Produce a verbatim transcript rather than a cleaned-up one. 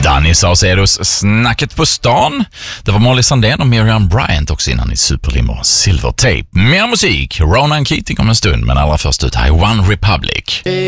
Danny Saucedos Snacket på stan. Det var Molly Sandén och Miriam Bryant också innan i Superlimmer Silver Tape. Mer musik, Ronan Keating om en stund, men allra först ut här i One Republic.